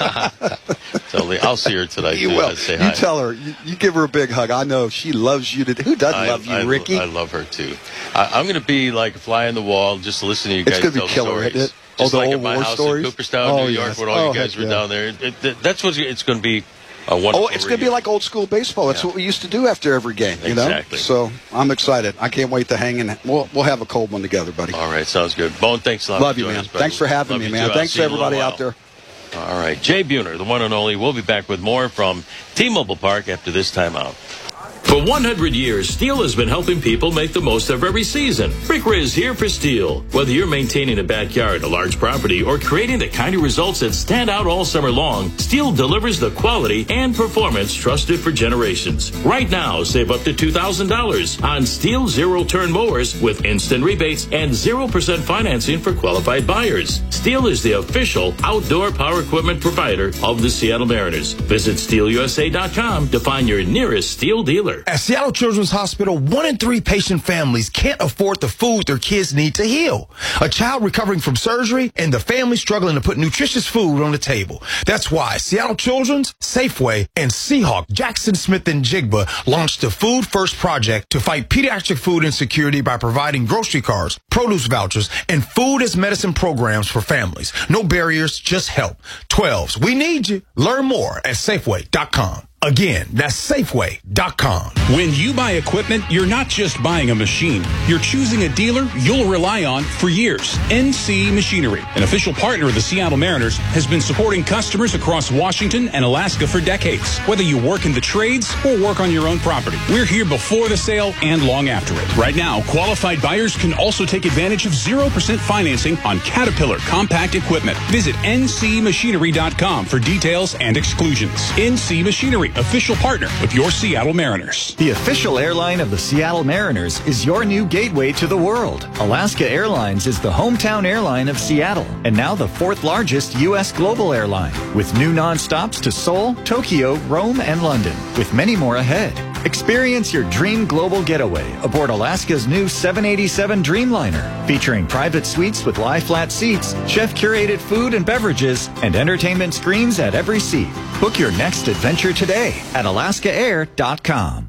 So I'll see her tonight. You will. Say hi. You tell her. You give her a big hug. I know she loves you. Who doesn't love you, Ricky? I love her too. I'm going to be like a fly on the wall, just listening to you guys it's tell killer, stories. Isn't it? Just the like old at my war house stories? in Cooperstown, New York, when all you guys were down there. That's what it's going to be. A wonderful it's going to be like old school baseball. That's what we used to do after every game. Exactly. So I'm excited. I can't wait to hang in. We'll have a cold one together, buddy. All right, sounds good. Bone, thanks a lot. Love you, man. Thanks for having me, man. Thanks to everybody out there. All right, Jay Buhner, the one and only. We'll be back with more from T-Mobile Park after this timeout. For 100 years, Steel has been helping people make the most of every season. Rick Riz here for Steel. Whether you're maintaining a backyard, a large property, or creating the kind of results that stand out all summer long, Steel delivers the quality and performance trusted for generations. Right now, save up to $2,000 on Steel zero-turn mowers with instant rebates and 0% financing for qualified buyers. Steel is the official outdoor power equipment provider of the Seattle Mariners. Visit SteelUSA.com to find your nearest Steel dealer. At Seattle Children's Hospital, 1 in 3 patient families can't afford the food their kids need to heal. A child recovering from surgery and the family struggling to put nutritious food on the table. That's why Seattle Children's, Safeway, and Seahawk, Jackson Smith, and Jigba launched the Food First Project to fight pediatric food insecurity by providing grocery cards, produce vouchers, and food as medicine programs for families. No barriers, just help. 12s, we need you. Learn more at Safeway.com. Again, that's Safeway.com. When you buy equipment, you're not just buying a machine. You're choosing a dealer you'll rely on for years. NC Machinery, an official partner of the Seattle Mariners, has been supporting customers across Washington and Alaska for decades. Whether you work in the trades or work on your own property, we're here before the sale and long after it. Right now, qualified buyers can also take advantage of 0% financing on Caterpillar compact equipment. Visit ncmachinery.com for details and exclusions. NC Machinery, official partner of your Seattle Mariners. The official airline of the Seattle Mariners is your new gateway to the world. Alaska Airlines is the hometown airline of Seattle and now the 4th largest U.S. global airline, with new nonstops to Seoul, Tokyo, Rome, and London, with many more ahead. Experience your dream global getaway aboard Alaska's new 787 Dreamliner, featuring private suites with lie-flat seats, chef-curated food and beverages, and entertainment screens at every seat. Book your next adventure today at alaskaair.com.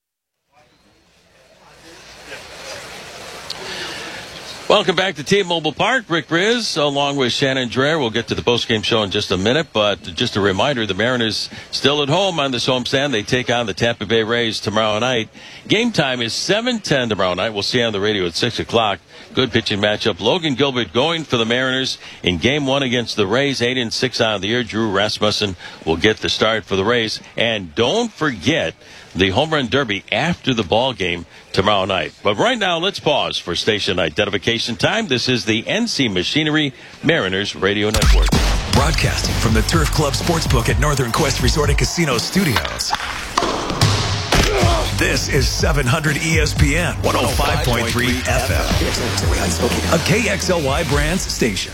Welcome back to T-Mobile Park. Rick Riz, along with Shannon Dreher. We'll get to the postgame show in just a minute, but just a reminder, the Mariners still at home on this homestand. They take on the Tampa Bay Rays tomorrow night. Game time is 7:10 tomorrow night. We'll see you on the radio at 6 o'clock. Good pitching matchup. Logan Gilbert going for the Mariners in Game 1 against the Rays. 8-6 on the year. Drew Rasmussen will get the start for the Rays. And don't forget the Home Run Derby after the ball game tomorrow night. But right now, let's pause for station identification time. This is the NC Machinery Mariners Radio Network. Broadcasting from the Turf Club Sportsbook at Northern Quest Resort and Casino Studios. This is 700 ESPN 105.3 FM. A KXLY Brands station.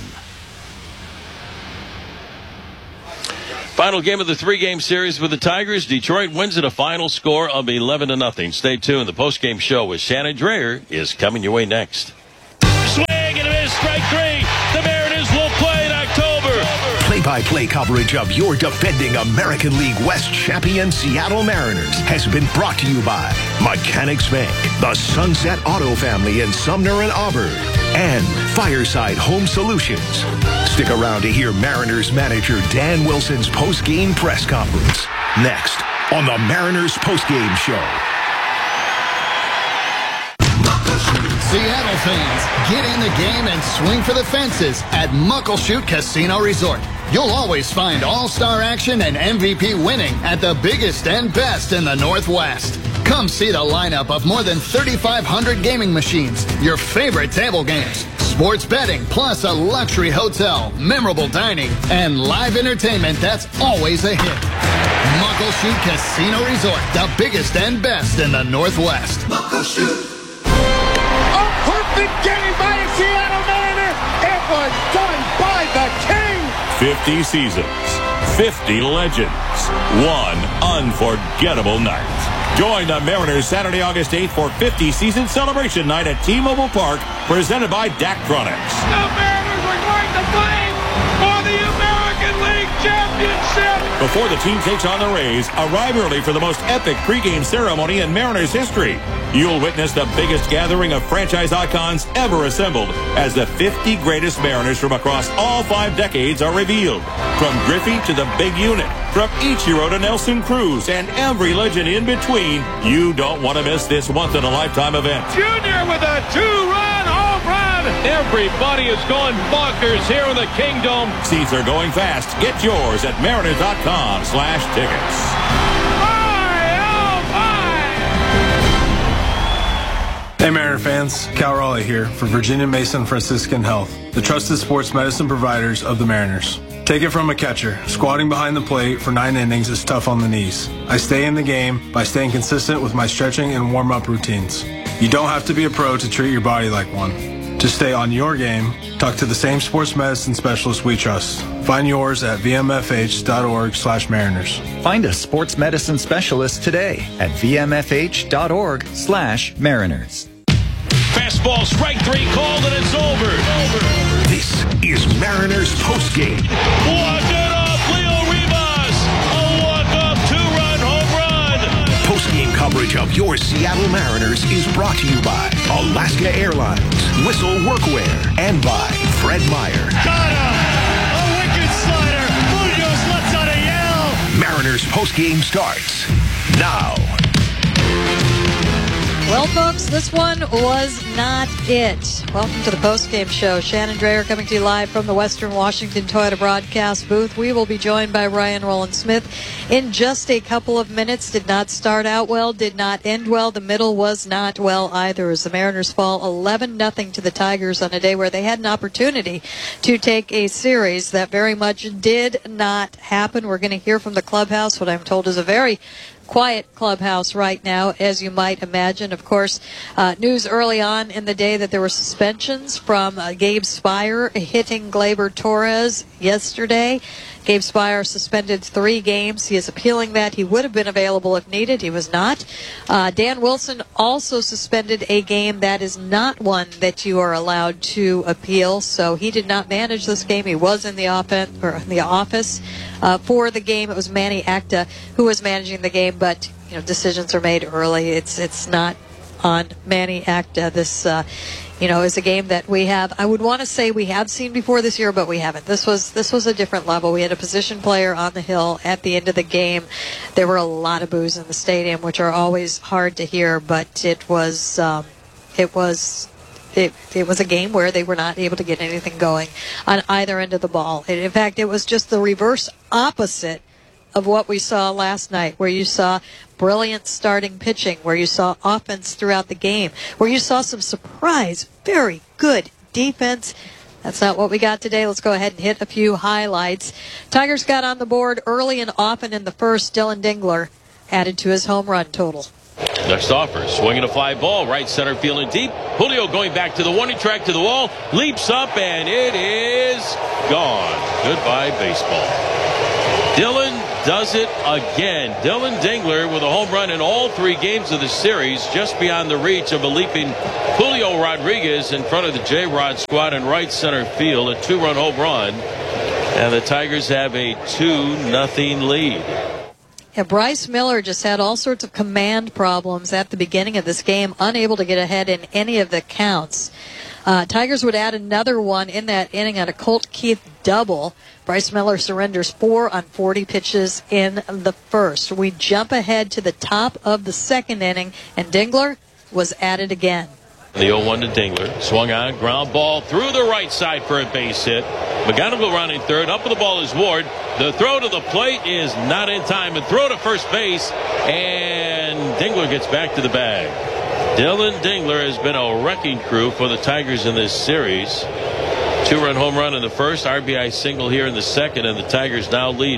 Final game of the three-game series with the Tigers. Detroit wins at a final score of 11-0. Stay tuned. The post-game show with Shannon Drayer is coming your way next. Swing and a miss. Strike three. The Mariners will play in October. Play-by-play coverage of your defending American League West champion Seattle Mariners has been brought to you by Mechanics Bank, the Sunset Auto Family in Sumner and Auburn, and Fireside Home Solutions. Stick around to hear Mariners manager Dan Wilson's post-game press conference. Next on the Mariners post-game show. Seattle fans, get in the game and swing for the fences at Muckleshoot Casino Resort. You'll always find all-star action and MVP winning at the biggest and best in the Northwest. Come see the lineup of more than 3,500 gaming machines, your favorite table games, sports betting, plus a luxury hotel, memorable dining, and live entertainment that's always a hit. Muckleshoot Casino Resort, the biggest and best in the Northwest. Muckleshoot. A perfect game by the Seattle Mariners. It was done by the King. 50 seasons, 50 legends, one unforgettable night. Join the Mariners Saturday, August 8th for 50 season celebration night at T-Mobile Park, presented by Daktronics. The Mariners are going to play for the American League Championship. Before the team takes on the Rays, arrive early for the most epic pregame ceremony in Mariners history. You'll witness the biggest gathering of franchise icons ever assembled as the 50 greatest Mariners from across all 5 decades are revealed. From Griffey to the big unit, from Ichiro to Nelson Cruz, and every legend in between, you don't want to miss this once-in-a-lifetime event. Junior with a 2-run home run. Everybody is going bonkers here in the Kingdom. Seats are going fast. Get yours at mariners.com/tickets. Hey Mariner fans, Cal Raleigh here for Virginia Mason Franciscan Health, the trusted sports medicine providers of the Mariners. Take it from a catcher. Squatting behind the plate for 9 innings is tough on the knees. I stay in the game by staying consistent with my stretching and warm-up routines. You don't have to be a pro to treat your body like one. To stay on your game, talk to the same sports medicine specialist we trust. Find yours at vmfh.org/Mariners. Find a sports medicine specialist today at vmfh.org/Mariners. Fastball, strike three called, and it's over. This is Mariners postgame. Walk it off, Leo Rivas. A walk-off 2-run home run. Postgame coverage of your Seattle Mariners is brought to you by Alaska Airlines, Whistle Workwear, and by Fred Meyer. Got him! A wicked slider. Munoz lets out a yell. Mariners postgame starts now. Well, folks, this one was not it. Welcome to the postgame show. Shannon Drayer coming to you live from the Western Washington Toyota broadcast booth. We will be joined by Ryan Rowland-Smith in just a couple of minutes. Did not start out well, did not end well. The middle was not well either, as the Mariners fall 11-0 to the Tigers on a day where they had an opportunity to take a series. That very much did not happen. We're going to hear from the clubhouse, what I'm told is a very quiet clubhouse right now, as you might imagine. Of course, news early on in the day that there were suspensions from Gabe Speier hitting Gleyber Torres yesterday. Gabe Speier suspended 3 games. He is appealing that. He would have been available if needed. He was not. Dan Wilson also suspended a game. That is not one that you are allowed to appeal. So he did not manage this game. He was in the office for the game. It was Manny Acta who was managing the game, but decisions are made early. It's not on Manny Acta. This is a game that we have, I would want to say we have seen before this year, but we haven't. This was a different level. We had a position player on the hill at the end of the game. There were a lot of boos in the stadium, which are always hard to hear, but it was a game where they were not able to get anything going on either end of the ball. In fact, it was just the reverse opposite of what we saw last night, where you saw brilliant starting pitching, where you saw offense throughout the game, where you saw some surprise, very good defense. That's not what we got today. Let's go ahead and hit a few highlights. Tigers got on the board early and often in the first. Dylan Dingler added to his home run total. Next offer, swinging a fly ball, right center field and deep. Julio going back to the warning track to the wall, leaps up, and it is gone. Goodbye, baseball. Dylan does it again. Dylan Dingler with a home run in all 3 games of the series, just beyond the reach of a leaping Julio Rodriguez in front of the J-Rod squad in right center field. A 2-run home run, and the Tigers have a 2-0 lead. Yeah, Bryce Miller just had all sorts of command problems at the beginning of this game, unable to get ahead in any of the counts. Tigers would add another one in that inning on a Colt Keith double. Bryce Miller surrenders 4 on 40 pitches in the first. We jump ahead to the top of the second inning, and Dingler was at it again. The 0-1 to Dingler. Swung on, ground ball through the right side for a base hit. McGonigal rounding third. Up with the ball is Ward. The throw to the plate is not in time. And throw to first base. And Dingler gets back to the bag. Dylan Dingler has been a wrecking crew for the Tigers in this series. 2-run home run in the first. RBI single here in the second. And the Tigers now lead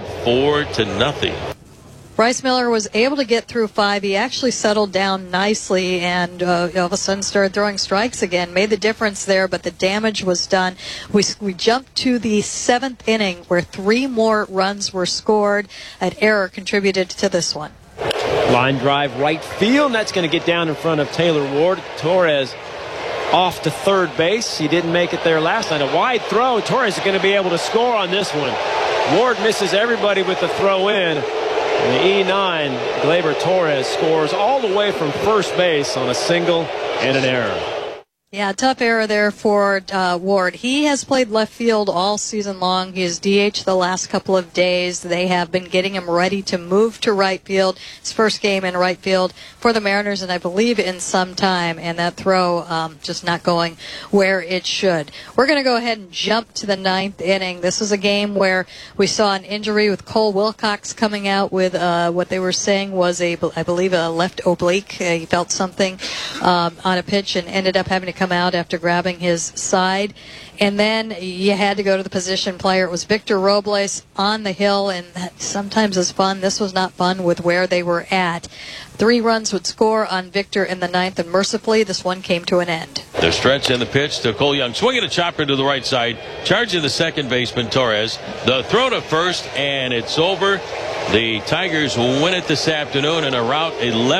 4-0. Bryce Miller was able to get through 5. He actually settled down nicely and all of a sudden started throwing strikes again. Made the difference there, but the damage was done. We jumped to the 7th inning where 3 more runs were scored. An error contributed to this one. Line drive right field, and that's going to get down in front of Taylor Ward. Torres off to third base. He didn't make it there last night. A wide throw. Torres is going to be able to score on this one. Ward misses everybody with the throw in. And the E9, Gleyber Torres, scores all the way from first base on a single and an error. Yeah, tough error there for Ward. He has played left field all season long. He has DH'd the last couple of days. They have been getting him ready to move to right field. His first game in right field for the Mariners, and I believe in some time. And that throw just not going where it should. We're going to go ahead and jump to the 9th inning. This is a game where we saw an injury with Cole Wilcox coming out with what they were saying was I believe a left oblique. He felt something on a pitch and ended up having to come out after grabbing his side. And then you had to go to the position player. It was Victor Robles on the hill, and that sometimes is fun. This was not fun with where they were at. 3 runs would score on Victor in the 9th, and mercifully this one came to an end. The stretch and the pitch to Cole Young. Swinging a chopper to the right side. Charging the second baseman, Torres. The throw to first, and it's over. The Tigers win it this afternoon in a rout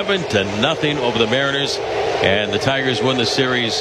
11-0 over the Mariners. And the Tigers win the series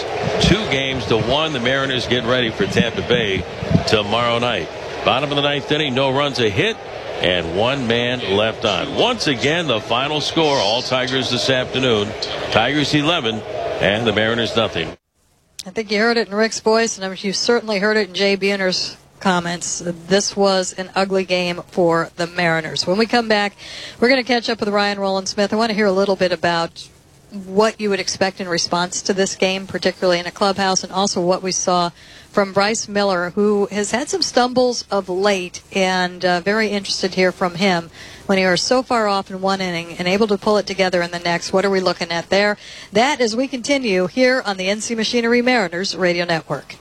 2-1. The Mariners get ready for Tampa Bay tomorrow night. Bottom of the 9th inning, no runs, a hit, and 1 man left on. Once again, the final score, all Tigers this afternoon. Tigers 11 and the Mariners nothing. I think you heard it in Rick's voice, and you certainly heard it in Jay Buhner's comments. This was an ugly game for the Mariners. When we come back, we're going to catch up with Ryan Rowland-Smith. I want to hear a little bit about what you would expect in response to this game, particularly in a clubhouse, and also what we saw from Bryce Miller, who has had some stumbles of late, and very interested to hear from him. When you are so far off in one inning and able to pull it together in the next, what are we looking at there? That as we continue here on the NC Machinery Mariners Radio Network.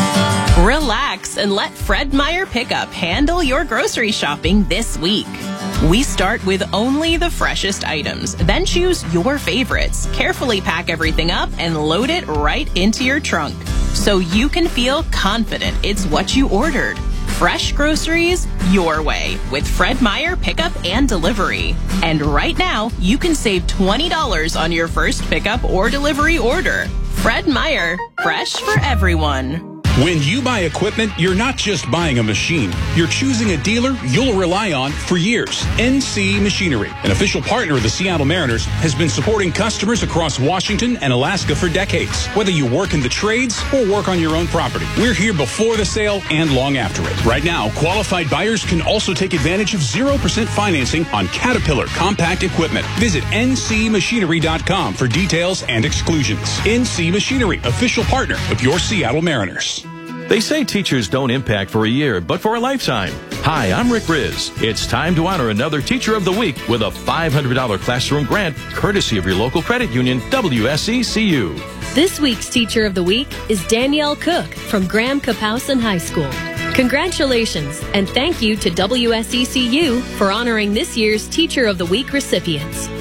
Relax and let Fred Meyer Pickup handle your grocery shopping this week. We start with only the freshest items, then choose your favorites. Carefully pack everything up and load it right into your trunk so you can feel confident it's what you ordered. Fresh groceries your way with Fred Meyer Pickup and Delivery. And right now, you can save $20 on your first pickup or delivery order. Fred Meyer, fresh for everyone. When you buy equipment, you're not just buying a machine. You're choosing a dealer you'll rely on for years. NC Machinery, an official partner of the Seattle Mariners, has been supporting customers across Washington and Alaska for decades. Whether you work in the trades or work on your own property, we're here before the sale and long after it. Right now, qualified buyers can also take advantage of 0% financing on Caterpillar compact equipment. Visit ncmachinery.com for details and exclusions. NC Machinery, official partner of your Seattle Mariners. They say teachers don't impact for a year, but for a lifetime. Hi, I'm Rick Riz. It's time to honor another Teacher of the Week with a $500 classroom grant, courtesy of your local credit union, WSECU. This week's Teacher of the Week is Danielle Cook from Graham Kapowson High School. Congratulations, and thank you to WSECU for honoring this year's Teacher of the Week recipients.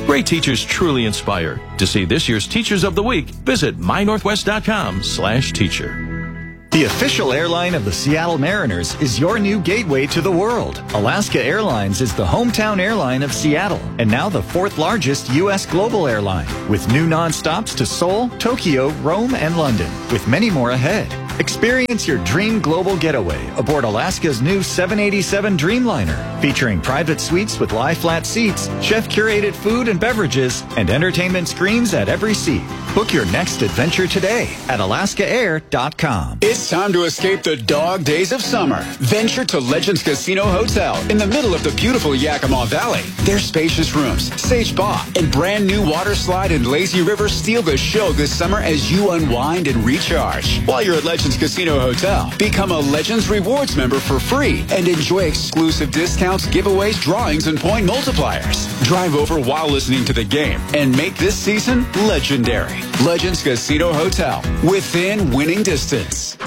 Great teachers truly inspire. To see this year's Teachers of the Week, visit mynorthwest.com/teacher. The official airline of the Seattle Mariners is your new gateway to the world. Alaska Airlines is the hometown airline of Seattle and now the 4th largest U.S. global airline, with new nonstops to Seoul, Tokyo, Rome, and London, with many more ahead. Experience your dream global getaway aboard Alaska's new 787 Dreamliner, featuring private suites with lie-flat seats, chef-curated food and beverages, and entertainment screens at every seat. Book your next adventure today at alaskaair.com. It's time to escape the dog days of summer. Venture to Legends Casino Hotel in the middle of the beautiful Yakima Valley. Their spacious rooms, sage spa, and brand new water slide and lazy river steal the show this summer as you unwind and recharge. While you're at Legends Casino Hotel, become a Legends Rewards member for free and enjoy exclusive discounts, giveaways, drawings, and point multipliers. Drive over while listening to the game and make this season legendary. Legends Casino Hotel, within winning distance.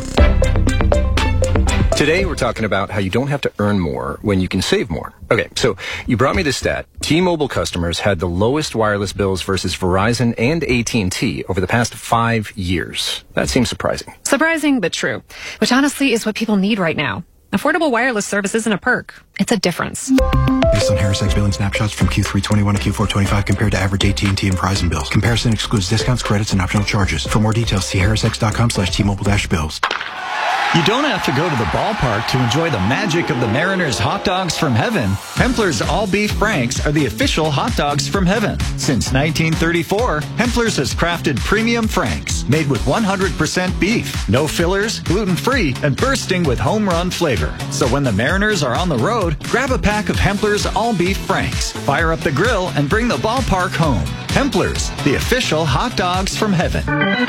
Today, we're talking about how you don't have to earn more when you can save more. Okay, so you brought me this stat. T-Mobile customers had the lowest wireless bills versus Verizon and AT&T over the past 5 years. That seems surprising. Surprising, but true. Which honestly is what people need right now. Affordable wireless service isn't a perk. It's a difference. Based on Harris X billing snapshots from Q3 21 to Q4 25 compared to average AT&T and Verizon bills. Comparison excludes discounts, credits, and optional charges. For more details, see harrisx.com/T-Mobile-bills. You don't have to go to the ballpark to enjoy the magic of the Mariners hot dogs from heaven. Hempler's All Beef Franks are the official hot dogs from heaven. Since 1934, Hempler's has crafted premium Franks made with 100% beef, no fillers, gluten-free, and bursting with home run flavor. So when the Mariners are on the road, grab a pack of Hempler's All Beef Franks, fire up the grill, and bring the ballpark home. Hempler's, the official hot dogs from heaven.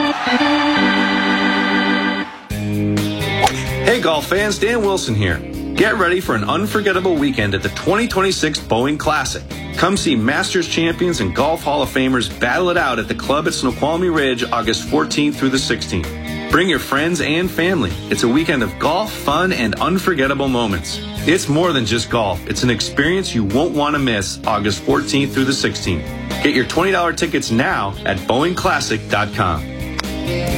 Hey golf fans, Dan Wilson here. Get ready for an unforgettable weekend at the 2026 Boeing Classic. Come see Masters champions and Golf Hall of Famers battle it out at the club at Snoqualmie Ridge August 14th through the 16th. Bring your friends and family. It's a weekend of golf, fun, and unforgettable moments. It's more than just golf. It's an experience you won't want to miss August 14th through the 16th. Get your $20 tickets now at BoeingClassic.com.